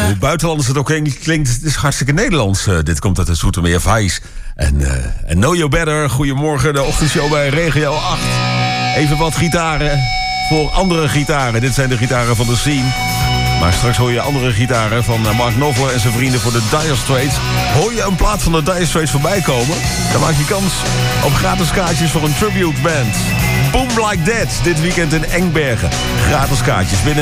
Hoe buitenlanders het ook klinkt, het is hartstikke Nederlands. Dit komt uit de Zoetermeer Vice. En Know You Better, goedemorgen, de ochtendshow bij Regio 8. Even wat gitaren voor andere gitaren. Dit zijn de gitaren van de scene. Maar straks hoor je andere gitaren van Mark Knopfler en zijn vrienden voor de Dire Straits. Hoor je een plaat van de Dire Straits voorbij komen? Dan maak je kans op gratis kaartjes voor een tribute band. Boom Like That, dit weekend in Engbergen. Gratis kaartjes binnen